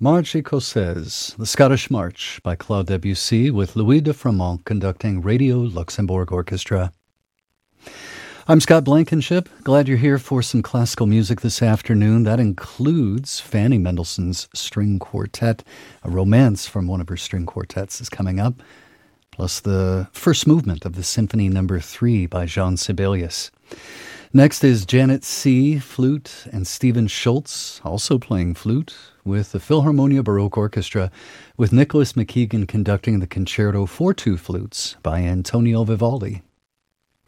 Marche Écossaise, the Scottish March by Claude Debussy, with Louis de Frémont conducting Radio Luxembourg Orchestra. I'm Scott Blankenship. Glad you're here for some classical music this afternoon. That includes Fanny Mendelssohn's String Quartet. A romance from one of her string quartets is coming up, plus the first movement of the Symphony No. 3 by Jean Sibelius. Next is Janet C., flute, and Stephen Schultz, also playing flute, with the Philharmonia Baroque Orchestra, with Nicholas McKeegan conducting the Concerto for two flutes by Antonio Vivaldi.